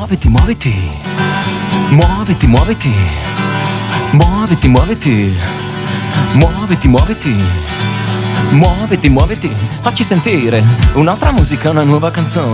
Muoviti, muoviti. Muoviti, muoviti. Muoviti, muoviti. Muoviti, muoviti. Muoviti, muoviti. Facci sentire un'altra musica, una nuova canzone.